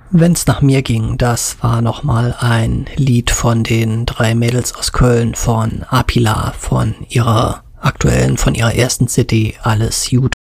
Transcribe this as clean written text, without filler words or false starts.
Wenn's nach mir ging, das war nochmal ein Lied von den 3 Mädels aus Köln, von Apila, von ihrer ersten CD Alles gut.